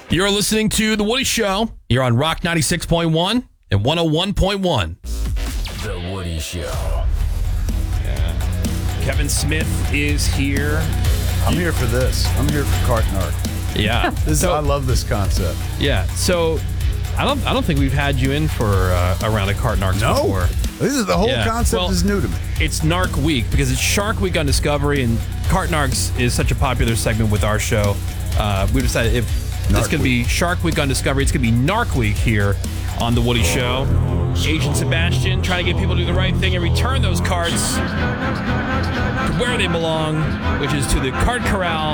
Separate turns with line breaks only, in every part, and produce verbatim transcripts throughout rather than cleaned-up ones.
You're listening to The Woody Show. You're on Rock ninety-six point one and one oh one point one.
The Woody Show.
Yeah. Kevin Smith is here.
I'm here for this. I'm here for Cart Narc.
Yeah.
This,
so,
I love this concept.
Yeah. So I don't I don't think we've had you in for uh, a round of Cart Narcs
no.
before.
This is the whole
yeah.
concept
well,
is new to me.
It's Narc Week because it's Shark Week on Discovery, and Cart Narcs is such a popular segment with our show. Uh, we decided if
Narc
it's going to be Shark Week on Discovery, it's going to be Narc Week here on The Woody Show. Agent Sebastian trying to get people to do the right thing and return those carts to where they belong, which is to the cart corral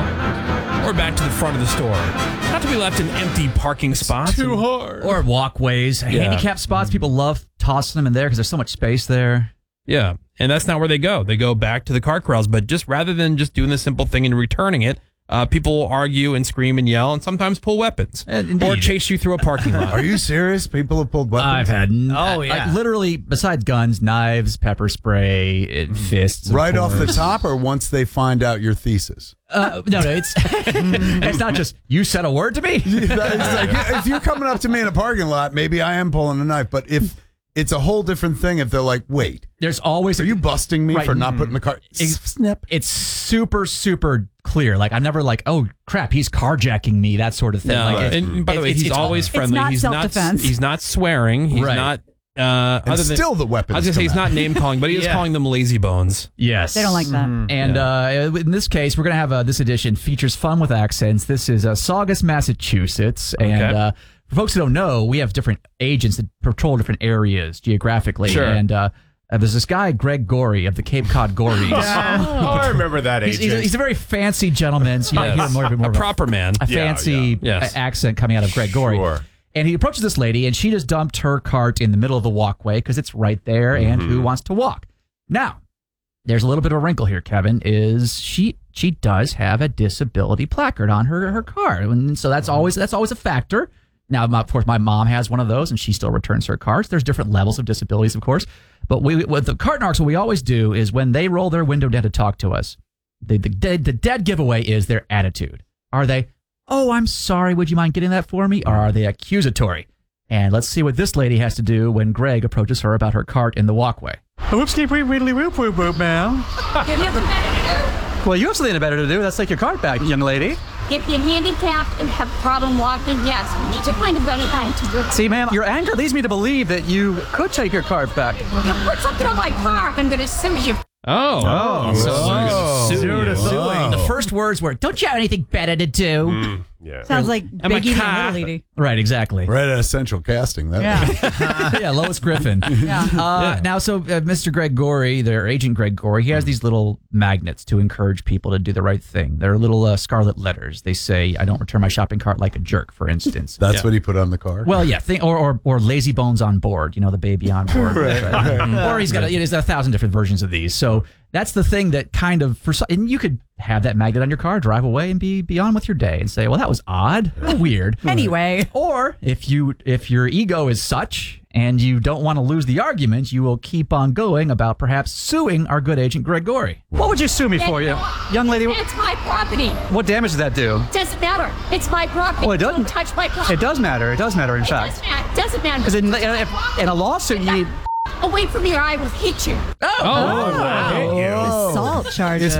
or back to the front of the store. Not to be left in empty parking spots.
Too
and,
hard.
Or walkways.
Yeah.
Handicap spots, people love tossing them in there because there's so much space there.
Yeah, and that's not where they go. They go back to the cart corrals. But just rather than just doing the simple thing and returning it, uh, people will argue and scream and yell and sometimes pull weapons
And
or chase you through a parking lot.
Are you serious? People have pulled weapons?
I've had, n-
Oh, yeah.
like, literally, besides guns, knives, pepper spray, it, fists. of
Right off the
course.
top or once they find out your thesis?
Uh, no, no, it's it's not just, you said a word to me?
It's like, if you're coming up to me in a parking lot, maybe I am pulling a knife. But if it's a whole different thing, if they're like, wait,
There's always
are you busting me
Right.
for not putting the car?
Ex-
Snip.
It's super, super clear. Like, I'm never like, oh, crap, he's carjacking me, that sort of thing.
No,
Like, it-
and by the
it-
way,
it's-
he's
it's-
always
it's
friendly.
not
he's not.
self-defense.
He's not swearing. He's
Right.
not. Uh,
And
other than
still the weapons
I was gonna say
come
he's
out.
not name calling, but he is
Yeah.
calling them lazy bones.
Yes.
They don't like that.
And uh, in this case, we're going to have uh, this edition features fun with accents. This is uh, Saugus, Massachusetts. And
Okay.
uh, for folks who don't know, we have different agents that patrol different areas geographically.
Sure.
And uh, uh, there's this guy, Greg Gorey, of the Cape Cod Gories.
Oh, I remember that
He's,
agent.
he's, a, he's a very fancy gentleman. So you
Yes.
hear more, more
A
of a,
proper man.
a
Yeah,
fancy
yeah. Yes.
uh, accent coming out of Greg Gorey.
Sure.
And he approaches this lady, and she just dumped her cart in the middle of the walkway because it's right there, and who wants to walk? Now, there's a little bit of a wrinkle here, Kevin, is she she does have a disability placard on her her car. And so that's always that's always a factor. Now, my, of course, my mom has one of those, and she still returns her carts. There's different levels of disabilities, of course. But we, what the cart narcs, what we always do is when they roll their window down to talk to us, the, the, dead, the dead giveaway is their attitude. Are they, oh, I'm sorry, would you mind getting that for me? Or are they accusatory? And let's see what this lady has to do when Greg approaches her about her cart in the walkway.
Whoopsie whoop widdly whoop whoop whoop, ma'am.
Give you something better to
Well, you have something better to do. Let's take your cart back, young lady.
do. If you're handicapped and have a problem walking, yes, we need to find a better time to do it.
See, ma'am, your anger leads me to believe that you could take your cart back.
You put something on my car, I'm going to sue you.
Oh.
Oh.
So
Oh.
sue
Sue
you.
to sue.
Oh.
The first words were, don't you have anything better to do?
Yeah.
Sounds like
I'm a
Biggie
car.
and Little Lady.
Right, exactly.
Right at Essential Casting. That
Yeah.
Yeah, Lois Griffin.
Yeah.
Uh, Now, so uh, Mister Greg Gorey, their agent Greg Gorey, he has these little magnets to encourage people to do the right thing. They're little uh, scarlet letters. They say, I don't return my shopping cart like a jerk, for instance.
That's
Yeah.
what he put on the car.
Well, yeah, thing, or, or or lazy bones on board, you know, the baby on board. Or he's got a, you know, there's a thousand different versions of these. So that's the thing that kind of, for some- and you could have that magnet on your car, drive away, and be, be on with your day and say, well, that was odd, or weird.
Anyway.
Or if you if your ego is such and you don't want to lose the argument, you will keep on going about perhaps suing our good agent Greg Gorey.
What would you sue me for, you young lady?
It's my property.
What damage does that do?
Doesn't matter. It's my property.
Oh, it doesn't?
Don't touch my property.
It does matter. It does matter, in
It
fact.
doesn't matter. Doesn't matter.
Because in, in, in a lawsuit, you need...
Away from here, I will hit you.
Oh.
Assault charges.